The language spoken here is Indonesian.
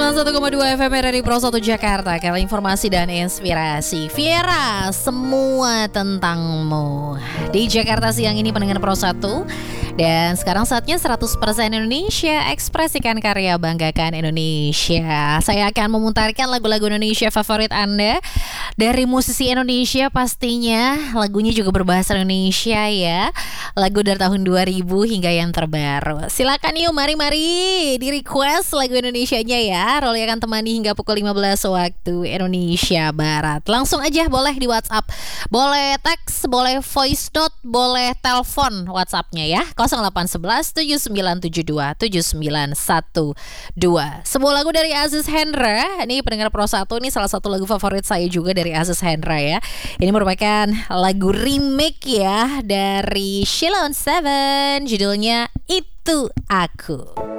91,2 FM dari Pro 1 Jakarta. Kali informasi dan inspirasi Viera, semua tentangmu. Di Jakarta siang ini pendengar Pro 1. Dan sekarang saatnya 100% Indonesia, ekspresikan karya, banggakan Indonesia. Saya akan memutarkan lagu-lagu Indonesia favorit Anda. Dari musisi Indonesia pastinya, lagunya juga berbahasa Indonesia ya. Lagu dari tahun 2000 hingga yang terbaru. Silakan yuk, mari di request lagu Indonesianya ya. Roli akan temani hingga pukul 15 waktu Indonesia Barat. Langsung aja boleh di WhatsApp, boleh teks, boleh voice note, boleh telepon WhatsAppnya ya. 0811 7972 7912. Sebuah lagu dari Aziz Hendra. Ini pendengar Pro 1, ini salah satu lagu favorit saya juga dari Aziz Hendra ya. Ini merupakan lagu remake ya dari Sheila on 7. Judulnya Itu Aku.